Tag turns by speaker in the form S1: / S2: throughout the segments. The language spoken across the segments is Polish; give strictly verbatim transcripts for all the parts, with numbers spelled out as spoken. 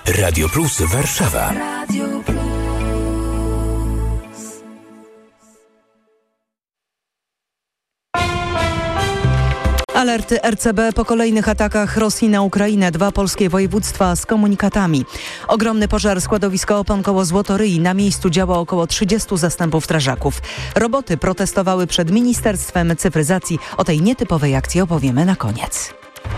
S1: Radio Plus Warszawa.
S2: Radio Plus.
S3: Alerty R C B po kolejnych atakach Rosji na Ukrainę. Dwa polskie województwa z komunikatami. Ogromny pożar, składowisko opon koło Złotoryi. Na miejscu działa około trzydziestu zastępów strażaków. Roboty protestowały przed Ministerstwem Cyfryzacji. O tej nietypowej akcji opowiemy na koniec.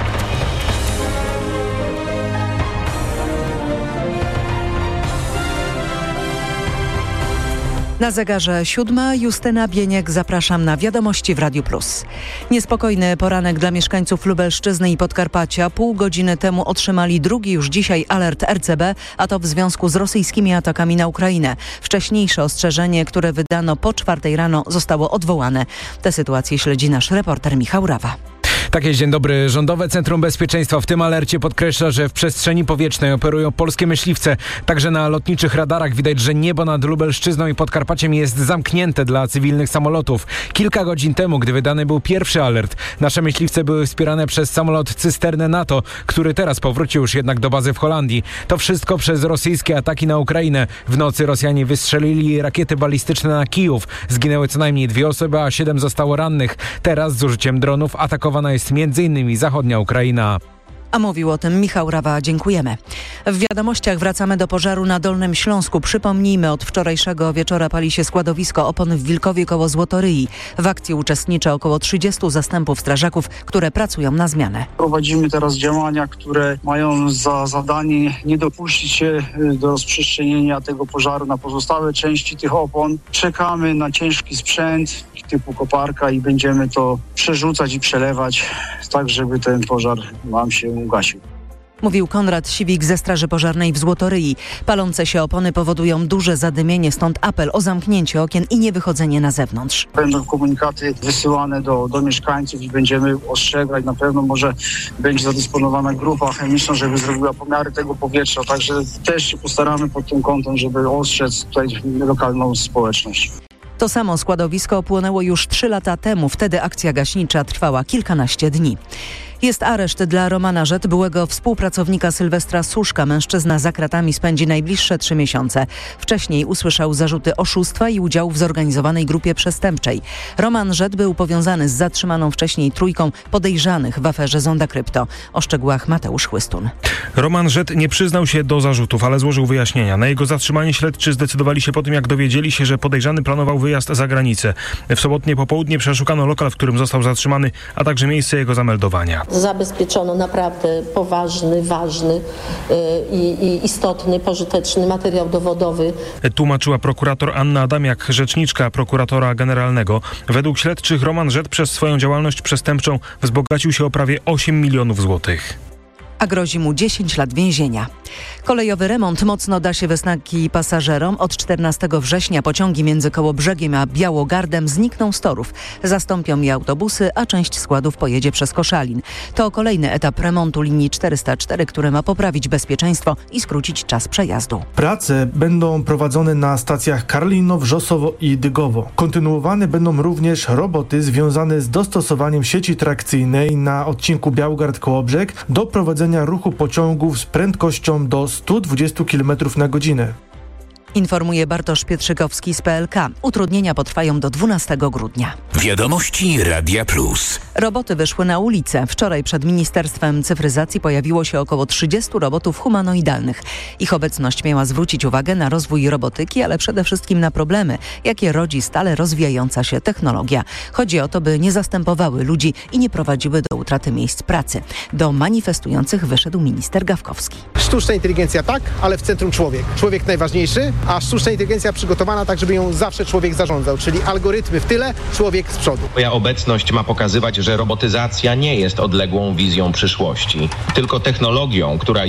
S3: Na zegarze siódma, Justyna Bieniek, zapraszam na wiadomości w Radiu Plus. Niespokojny poranek dla mieszkańców Lubelszczyzny i Podkarpacia. Pół godziny temu otrzymali drugi już dzisiaj alert R C B, a to w związku z rosyjskimi atakami na Ukrainę. Wcześniejsze ostrzeżenie, które wydano po czwartej rano, zostało odwołane. Tę sytuację śledzi nasz reporter Michał Rawa.
S4: Tak jest, dzień dobry. Rządowe Centrum Bezpieczeństwa w tym alercie podkreśla, że w przestrzeni powietrznej operują polskie myśliwce. Także na lotniczych radarach widać, że niebo nad Lubelszczyzną i Podkarpaciem jest zamknięte dla cywilnych samolotów. Kilka godzin temu, gdy wydany był pierwszy alert, nasze myśliwce były wspierane przez samolot cysternę NATO, który teraz powrócił już jednak do bazy w Holandii. To wszystko przez rosyjskie ataki na Ukrainę. W nocy Rosjanie wystrzelili rakiety balistyczne na Kijów. Zginęły co najmniej dwie osoby, a siedem zostało rannych. Teraz z użyciem dronów atakowana jest między innymi zachodnia Ukraina.
S3: A mówił o tym Michał Rawa. Dziękujemy. W wiadomościach wracamy do pożaru na Dolnym Śląsku. Przypomnijmy, od wczorajszego wieczora pali się składowisko opon w Wilkowie koło Złotoryi. W akcji uczestniczy około trzydziestu zastępów strażaków, które pracują na zmianę.
S5: Prowadzimy teraz działania, które mają za zadanie nie dopuścić się do rozprzestrzenienia tego pożaru na pozostałe części tych opon. Czekamy na ciężki sprzęt typu koparka i będziemy to przerzucać i przelewać, tak żeby ten pożar nam się ugasił.
S3: Mówił Konrad Siwik ze Straży Pożarnej w Złotoryi. Palące się opony powodują duże zadymienie, stąd apel o zamknięcie okien i niewychodzenie na zewnątrz.
S5: Będą komunikaty wysyłane do, do mieszkańców i będziemy ostrzegać. Na pewno może będzie zadysponowana grupa chemiczna, żeby zrobiła pomiary tego powietrza. Także też się postaramy pod tym kątem, żeby ostrzec tutaj lokalną społeczność.
S3: To samo składowisko opłonęło już trzy lata temu. Wtedy akcja gaśnicza trwała kilkanaście dni. Jest areszt dla Romana Rzet, byłego współpracownika Sylwestra Suszka. Mężczyzna za kratami spędzi najbliższe trzy miesiące. Wcześniej usłyszał zarzuty oszustwa i udziału w zorganizowanej grupie przestępczej. Roman Rzet był powiązany z zatrzymaną wcześniej trójką podejrzanych w aferze Zonda Krypto. O szczegółach Mateusz Chłystun.
S6: Roman Rzet nie przyznał się do zarzutów, ale złożył wyjaśnienia. Na jego zatrzymanie śledczy zdecydowali się po tym, jak dowiedzieli się, że podejrzany planował wyjazd za granicę. W sobotnie popołudnie przeszukano lokal, w którym został zatrzymany, a także miejsce jego zameldowania.
S7: Zabezpieczono naprawdę poważny, ważny yy, i istotny, pożyteczny materiał dowodowy.
S6: Tłumaczyła prokurator Anna Adamiak, rzeczniczka prokuratora generalnego. Według śledczych Roman Rzet przez swoją działalność przestępczą wzbogacił się o prawie osiem milionów złotych.
S3: A grozi mu dziesięć lat więzienia. Kolejowy remont mocno da się we znaki pasażerom. Od czternastego września pociągi między Kołobrzegiem a Białogardem znikną z torów. Zastąpią je autobusy, a część składów pojedzie przez Koszalin. To kolejny etap remontu linii czterysta cztery, który ma poprawić bezpieczeństwo i skrócić czas przejazdu.
S8: Prace będą prowadzone na stacjach Karlino, Wrzosowo i Dygowo. Kontynuowane będą również roboty związane z dostosowaniem sieci trakcyjnej na odcinku Białogard-Kołobrzeg do prowadzenia ruchu pociągów z prędkością do stu dwudziestu kilometrów na godzinę.
S3: Informuje Bartosz Pietrzykowski z P L K. Utrudnienia potrwają do dwunastego grudnia.
S1: Wiadomości Radia Plus.
S3: Roboty wyszły na ulicę. Wczoraj przed Ministerstwem Cyfryzacji pojawiło się około trzydziestu robotów humanoidalnych. Ich obecność miała zwrócić uwagę na rozwój robotyki, ale przede wszystkim na problemy, jakie rodzi stale rozwijająca się technologia. Chodzi o to, by nie zastępowały ludzi i nie prowadziły do utraty miejsc pracy. Do manifestujących wyszedł minister Gawkowski.
S9: Sztuczna inteligencja tak, ale w centrum człowiek. Człowiek najważniejszy, a sztuczna inteligencja przygotowana tak, żeby ją zawsze człowiek zarządzał, czyli algorytmy w tyle, człowiek z przodu.
S10: Moja obecność ma pokazywać, że robotyzacja nie jest odległą wizją przyszłości, tylko technologią, która